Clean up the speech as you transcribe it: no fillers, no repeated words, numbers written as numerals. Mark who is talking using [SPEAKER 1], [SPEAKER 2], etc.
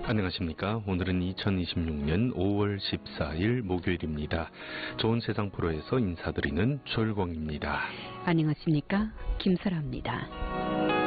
[SPEAKER 1] 안녕하십니까. 오늘은 2026년 5월 14일 목요일입니다. 좋은 세상 프로에서 인사드리는 조일광입니다.
[SPEAKER 2] 안녕하십니까. 김설아입니다.